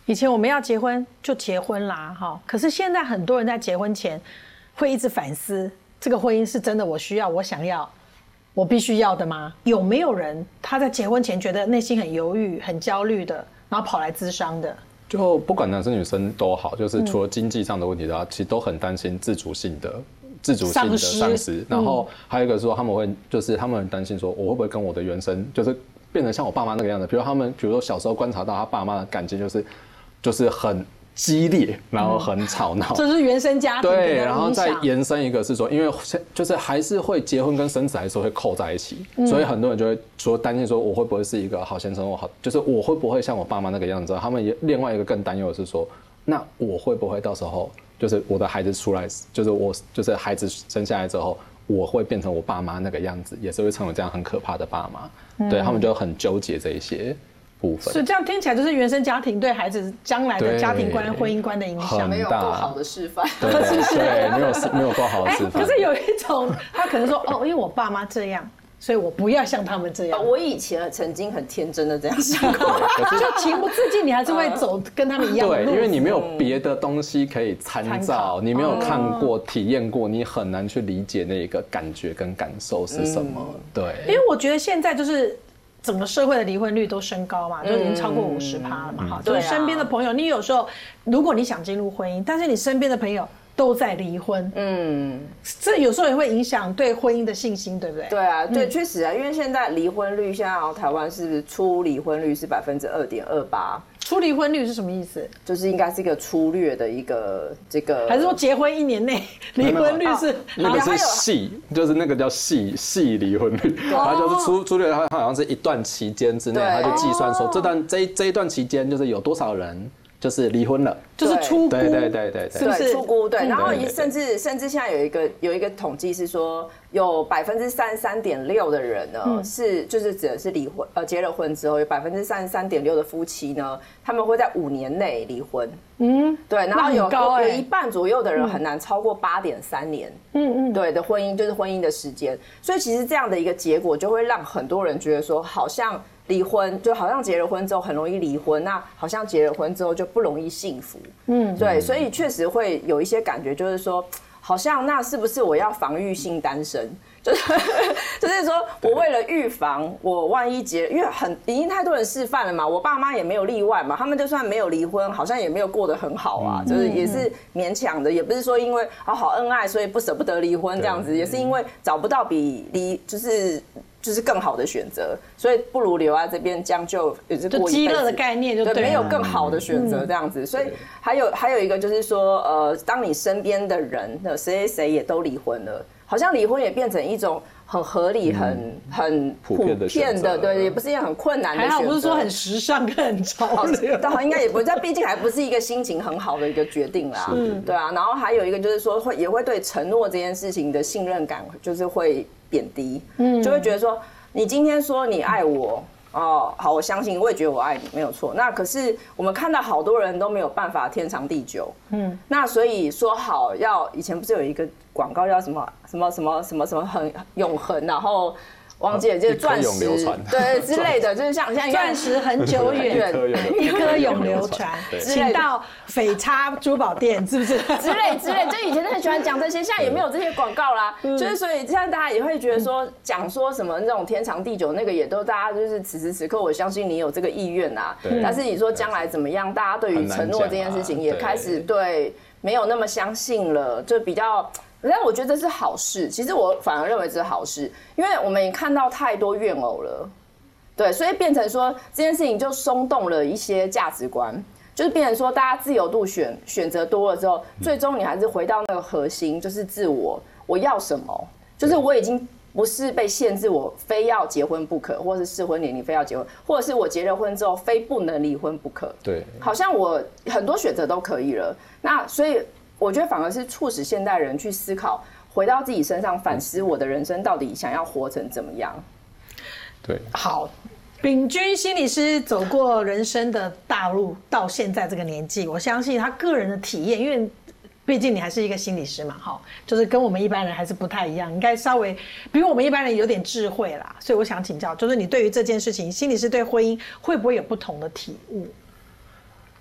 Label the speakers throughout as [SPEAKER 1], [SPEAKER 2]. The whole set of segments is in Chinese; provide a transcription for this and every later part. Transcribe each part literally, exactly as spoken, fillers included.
[SPEAKER 1] 以前我们要结婚就结婚啦，哈，可是现在很多人在结婚前会一直反思，这个婚姻是真的我需要、我想要、我必须要的吗？有没有人他在结婚前觉得内心很犹豫、很焦虑的，然后跑来咨商的？
[SPEAKER 2] 就不管男生女生都好，就是除了经济上的问题的话，其实都很担心自主性的自主性的丧失。然后还有一个说他们会就是他们很担心说我会不会跟我的原生就是变成像我爸妈那个样子，比如他们比如说小时候观察到他爸妈的感情就是就是很激烈，然后很吵闹，
[SPEAKER 1] 这是原生家庭的影响。
[SPEAKER 2] 对，然后再延伸一个是说，因为就是还是会结婚跟生子还是会扣在一起，嗯、所以很多人就会说担心说我会不会是一个好先生，我好就是我会不会像我爸妈那个样子？他们也另外一个更担忧的是说，那我会不会到时候就是我的孩子出来，就是我就是孩子生下来之后，我会变成我爸妈那个样子，也是会成为这样很可怕的爸妈。嗯、对他们就很纠结这一些。所
[SPEAKER 1] 以这样听起来就是原生家庭对孩子将来的家庭观、婚姻观的影响，
[SPEAKER 3] 没有够好的示范，
[SPEAKER 2] 对，对，没有没有够好的示范。
[SPEAKER 1] 可是有一种，他可能说哦，因为我爸妈这样，所以我不要像他们这样。
[SPEAKER 3] 我以前曾经很天真的这样想过，
[SPEAKER 1] 就情不自禁，你还是会走跟他们一样的路。
[SPEAKER 2] 对，因为你没有别的东西可以参照，你没有看过、体验过，你很难去理解那个感觉跟感受是什么。对，
[SPEAKER 1] 因为我觉得现在就是。整个社会的离婚率都升高嘛，就已经超过五十趴了嘛，哈、嗯，就是身边的朋友，你有时候如果你想进入婚姻，但是你身边的朋友都在离婚，嗯，这有时候也会影响对婚姻的信心，对不对？
[SPEAKER 3] 对啊，对，确、嗯、实啊，因为现在离婚率，现在台湾是不是初离婚率是百分之二点二八？
[SPEAKER 1] 初离婚率是什么意思？
[SPEAKER 3] 就是应该是一个粗略的一个这个，
[SPEAKER 1] 还是说结婚一年内离婚率是？
[SPEAKER 2] 那个是细，就是那个叫细细离婚率，它就是粗粗略，它好像是一段期间之内，它就计算说这段这这一段期间就是有多少人。就是离婚了，
[SPEAKER 1] 就是初估，
[SPEAKER 2] 对对对对
[SPEAKER 3] 对，对初估对，然后甚至甚至现在有一个有一个统计是说，有百分之三十三点六的人呢、嗯、是就是指的是离婚呃结了婚之后，有百分之三十三点六的夫妻呢，他们会在五年内离婚，嗯，对，然后有、欸、有一半左右的人很难超过八点三年，嗯嗯，对的婚姻就是婚姻的时间，所以其实这样的一个结果就会让很多人觉得说，好像。离婚就好像结了婚之后很容易离婚，那好像结了婚之后就不容易幸福。嗯，对，所以确实会有一些感觉，就是说，好像那是不是我要防御性单身？就是就是说我为了预防我万一结，因为很已经太多人示范了嘛，我爸妈也没有例外嘛，他们就算没有离婚，好像也没有过得很好啊，就是也是勉强的，也不是说因为啊好恩爱所以不舍不得离婚这样子，也是因为找不到比离就是。就是更好的选择，所以不如留在这边将就，也是过一辈子。
[SPEAKER 1] 就饥饿的概念就对，
[SPEAKER 3] 对，没有更好的选择这样子。所以还有还有一个就是说，呃，当你身边的人，谁谁谁也都离婚了，好像离婚也变成一种很合理、很、嗯、很
[SPEAKER 2] 普遍的选择，
[SPEAKER 3] 对，也不是一件很困难的选择。
[SPEAKER 1] 还好不是说很时尚跟很潮流，
[SPEAKER 3] 当然应该也不是，但毕竟还不是一个心情很好的一个决定啦。对啊，然后还有一个就是说会也会对承诺这件事情的信任感就是会贬低，嗯，就会觉得说。你今天说你爱我哦，好，我相信，我也觉得我爱你，没有错。那可是我们看到好多人都没有办法天长地久，嗯，那所以说好要以前不是有一个广告叫什么什么什么什么什么很永恒，然后。忘记了，就是钻石，对之类的，就是像像
[SPEAKER 1] 钻石很久远，一颗永流传，请到斐差珠宝店，是不是？
[SPEAKER 3] 之类之类，就以前都很喜欢讲这些，现在也没有这些广告啦。就是所以现在大家也会觉得说，讲说什么那种天长地久，那个也都大家就是此时此刻，我相信你有这个意愿啊。但是你说将来怎么样，大家对于承诺这件事情也开始对没有那么相信了，就比较。但我觉得这是好事，其实我反而认为这是好事，因为我们也看到太多怨偶了，对，所以变成说这件事情就松动了一些价值观，就是变成说大家自由度选选择多了之后，最终你还是回到那个核心，就是自我，我要什么，就是我已经不是被限制，我非要结婚不可，或是适婚年龄非要结婚，或者是我结了婚之后非不能离婚不可，
[SPEAKER 2] 对，
[SPEAKER 3] 好像我很多选择都可以了，那所以。我觉得反而是促使现代人去思考，回到自己身上反思我的人生到底想要活成怎么样。
[SPEAKER 2] 对，
[SPEAKER 1] 好，秉鈞心理师走过人生的大路，到现在这个年纪，我相信他个人的体验，因为毕竟你还是一个心理师嘛，哈，就是跟我们一般人还是不太一样，应该稍微比我们一般人有点智慧啦。所以我想请教，就是你对于这件事情，心理师对婚姻会不会有不同的体悟？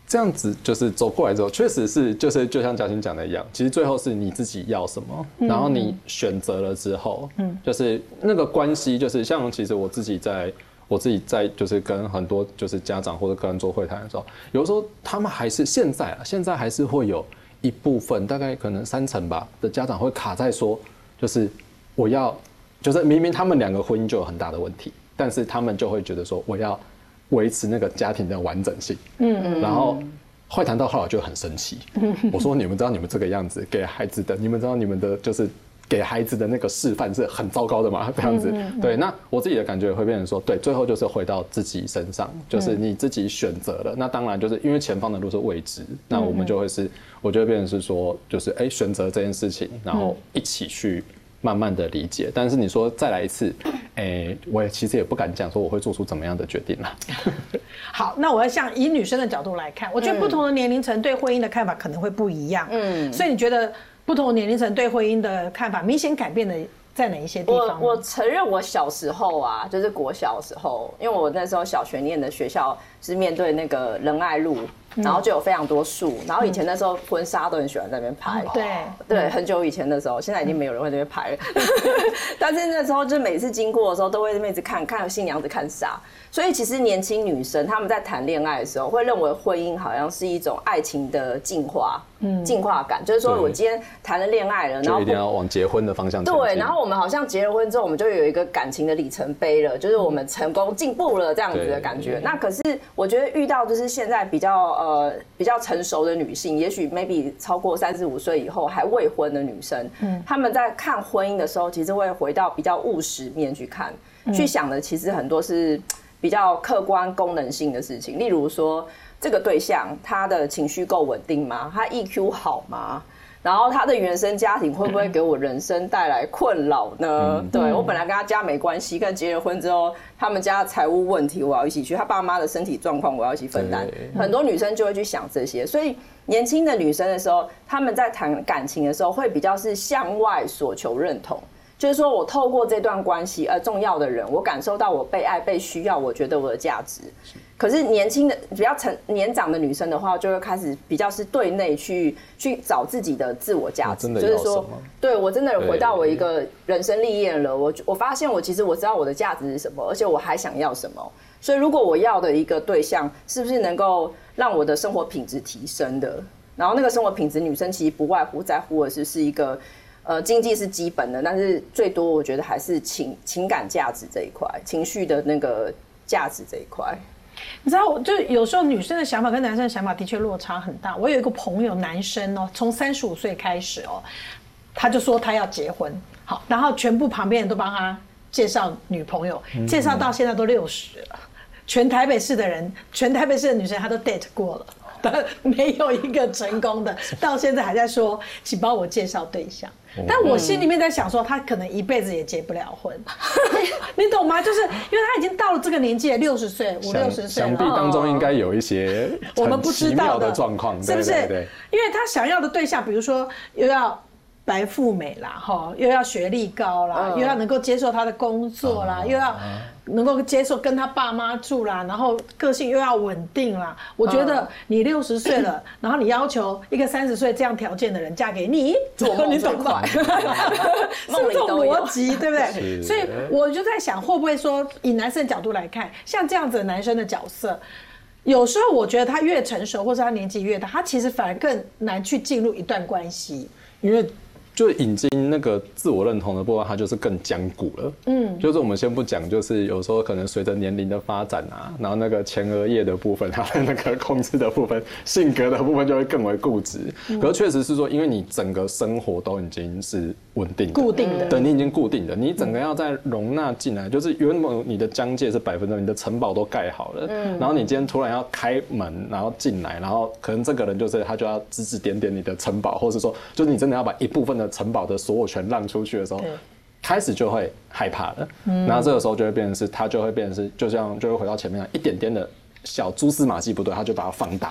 [SPEAKER 2] 这样子就是走过来之后，确实是就是就像嘉欣讲的一样，其实最后是你自己要什么，嗯、然后你选择了之后，嗯，就是那个关系，就是像其实我自己在我自己在就是跟很多就是家长或者个人做会谈的时候，有的时候他们还是现在啊，现在还是会有一部分大概可能三成吧的家长会卡在说，就是我要就是明明他们两个婚姻就有很大的问题，但是他们就会觉得说我要维持那个家庭的完整性，嗯嗯，然后会谈到后来就很生气，嗯，我说你们知道你们这个样子给孩子的，你们知道你们的就是给孩子的那个示范是很糟糕的嘛，这样子，嗯嗯对，那我自己的感觉会变成说，对，最后就是回到自己身上，就是你自己选择了，那当然就是因为前方的路是未知，那我们就会是，我就会变成是说，就是哎选择这件事情，然后一起去慢慢的理解，但是你说再来一次，哎，我也其实也不敢讲说我会做出怎么样的决定啦。
[SPEAKER 1] 好，那我要像以女生的角度来看，我觉得不同的年龄层对婚姻的看法可能会不一样，嗯，所以你觉得不同的年龄层对婚姻的看法明显改变的在哪一些地方？
[SPEAKER 3] 我我承认我小时候啊，就是国小的时候，因为我那时候小学念的学校是面对那个仁爱路。然后就有非常多树，然后以前那时候婚纱都很喜欢在那边拍，
[SPEAKER 1] 对
[SPEAKER 3] 对，很久以前的时候，现在已经没有人会在那边拍了。但是那时候就每次经过的时候，都会妹子看看新娘子看傻。所以其实年轻女生她们在谈恋爱的时候，会认为婚姻好像是一种爱情的进化，嗯，进化感，就是说我今天谈了恋爱了，然后
[SPEAKER 2] 就一定要往结婚的方向前进。
[SPEAKER 3] 对，然后我们好像结了婚之后，我们就有一个感情的里程碑了，就是我们成功进步了这样子的感觉。那可是我觉得遇到就是现在比较呃比较成熟的女性，也许 maybe 超过三十五岁以后还未婚的女生，嗯，她们在看婚姻的时候，其实会回到比较务实面去看，嗯、去想的其实很多是比较客观功能性的事情，例如说这个对象他的情绪够稳定吗？他 E Q 好吗？然后他的原生家庭会不会给我人生带来困扰呢？嗯、对我本来跟他家没关系，但结了婚之后，他们家的财务问题我要一起去，他爸妈的身体状况我要一起分担。很多女生就会去想这些，所以年轻的女生的时候，他们在谈感情的时候，会比较是向外所求认同。就是说我透过这段关系，呃，重要的人，我感受到我被爱、被需要，我觉得我的价值。可是年轻的、比较成年长的女生的话，就会开始比较是对内去去找自己的自我价值，就是说，对我真的回到我一个人生历练了，我我发现我其实我知道我的价值是什么，而且我还想要什么。所以如果我要的一个对象，是不是能够让我的生活品质提升的？然后那个生活品质，女生其实不外乎在乎的是是一个。呃，经济是基本的，但是最多我觉得还是情情感价值这一块，情绪的那个价值这一块。
[SPEAKER 1] 你知道，就有时候女生的想法跟男生的想法的确落差很大。我有一个朋友，男生哦，从三十五岁开始哦，他就说他要结婚，好，然后全部旁边人都帮他介绍女朋友，嗯、介绍到现在都六十了，全台北市的人，全台北市的女生他都 date 过了。但没有一个成功的，到现在还在说，请帮我介绍对象。但我心里面在想说，他可能一辈子也结不了婚，你懂吗？就是因为他已经到了这个年纪了，六十岁、五六十岁了，
[SPEAKER 2] 想必当中应该有一些
[SPEAKER 1] 我们不知道
[SPEAKER 2] 的状况，
[SPEAKER 1] 是不是？
[SPEAKER 2] 对对对，
[SPEAKER 1] 因为他想要的对象，比如说又要白富美啦，哈，又要学历高啦，嗯、又要能够接受他的工作啦，嗯、又要能够接受跟他爸妈住啦，然后个性又要稳定啦。我觉得你六十岁了，嗯、然后你要求一个三十岁这样条件的人嫁给你，
[SPEAKER 3] 做梦最快，
[SPEAKER 1] 梦里都有逻辑，对不对？所以我就在想，会不会说以男生的角度来看，像这样子的男生的角色，有时候我觉得他越成熟，或者他年纪越大，他其实反而更难去进入一段关系，
[SPEAKER 2] 因为。就引进那个自我认同的部分，它就是更僵固了。嗯，就是我们先不讲，就是有时候可能随着年龄的发展啊，然后那个前额叶的部分，它的那个控制的部分、性格的部分就会更为固执。嗯、可是确实是说，因为你整个生活都已经是稳定的、
[SPEAKER 1] 固定的，
[SPEAKER 2] 对，你已经固定的，你整个要再容纳进来，就是原本你的疆界是百分之百，你的城堡都盖好了，嗯，然后你今天突然要开门，然后进来，然后可能这个人就是他就要指指点点你的城堡，或是说，就是你真的要把一部分的城堡的所有权让出去的时候，开始就会害怕了。嗯，然后这个时候就会变成是，他就会变成是，就像就会回到前面一点点的小蛛丝马迹不对，他就把它放大，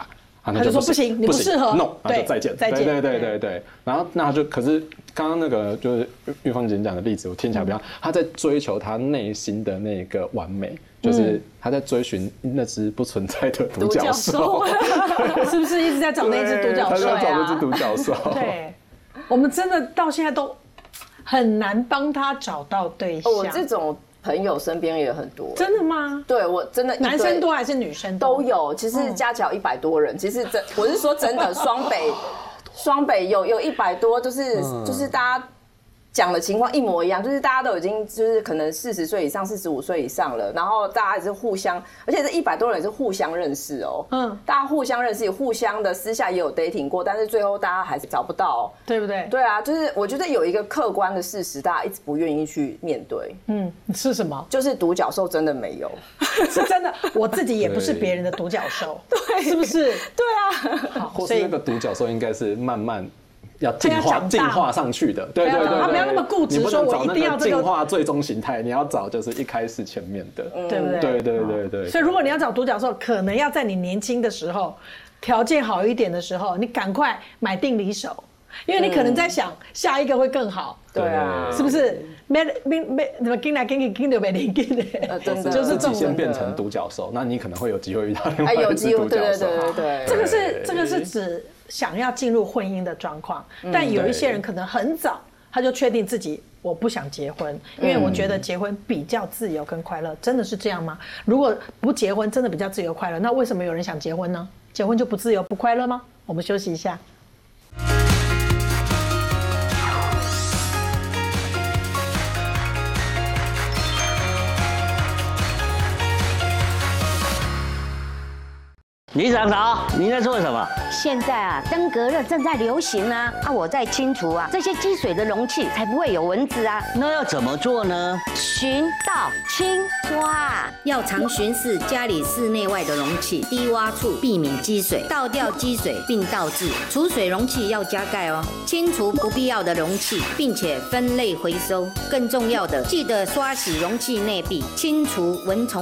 [SPEAKER 2] 啊，
[SPEAKER 1] 他就说不行，你不适合
[SPEAKER 2] ，no， 那就再见，
[SPEAKER 1] 再见，
[SPEAKER 2] 对对对对对。然后那就可是刚刚那个就是玉芳姐讲的例子，我听起来比较，他在追求他内心的那个完美，就是他在追寻那只不存在的独角兽，
[SPEAKER 1] 是不是一直在找那只独角兽
[SPEAKER 2] 啊？他在找那只独角兽。
[SPEAKER 1] 对，我们真的到现在都很难帮他找到对象。
[SPEAKER 3] 我这种朋友身边也很多。
[SPEAKER 1] 真的吗？
[SPEAKER 3] 对，我真的
[SPEAKER 1] 男生多还是女生多？
[SPEAKER 3] 都有，其实加起来一百多人。其实真，我是说真的，双北，双北有有一百多，就是就是大家讲的情况一模一样，就是大家都已经就是可能四十岁以上、四十五岁以上了，然后大家也是互相，而且这一百多人也是互相认识哦，嗯，大家互相认识，互相的私下也有 dating 过，但是最后大家还是找不到，
[SPEAKER 1] 对不对？
[SPEAKER 3] 对啊，就是我觉得有一个客观的事实，大家一直不愿意去面对，
[SPEAKER 1] 嗯，是什么？
[SPEAKER 3] 就是独角兽真的没有，
[SPEAKER 1] 是真的，我自己也不是别人的独角兽，对，是不是？
[SPEAKER 3] 对
[SPEAKER 1] 啊，
[SPEAKER 2] 或是那个独角兽应该是慢慢。要进化进化上去的，对对对，
[SPEAKER 1] 他不要那么固执，说我一定要这个
[SPEAKER 2] 进化最终形态，你要找就是一开始前面的，
[SPEAKER 1] 对不对？
[SPEAKER 2] 对对对对。
[SPEAKER 1] 所以如果你要找独角兽，可能要在你年轻的时候，条件好一点的时候，你赶快买定离手，因为你可能在想下一个会更好，
[SPEAKER 3] 对啊，
[SPEAKER 1] 是不是？没没没，怎么跟来跟去跟就没灵跟的，
[SPEAKER 3] 真的
[SPEAKER 2] 就是自己先变成独角兽，那你可能会有机会遇到另外一只独角兽。
[SPEAKER 3] 对对对，
[SPEAKER 1] 这个是这个是指想要进入婚姻的状况，但有一些人可能很早他就确定自己我不想结婚，因为我觉得结婚比较自由跟快乐，真的是这样吗？如果不结婚真的比较自由快乐，那为什么有人想结婚呢？结婚就不自由不快乐吗？我们休息一下。
[SPEAKER 4] 李长嫂，你在做什么？
[SPEAKER 5] 现在啊，登革热正在流行啊，啊，我在清除啊这些积水的容器，才不会有蚊子啊。
[SPEAKER 4] 那要怎么做呢？
[SPEAKER 5] 巡倒清刷，
[SPEAKER 6] 要常巡视家里室内外的容器、低洼处，避免积水，倒掉积水并倒置。储水容器要加盖哦，清除不必要的容器，并且分类回收。更重要的，记得刷洗容器内壁，清除蚊虫。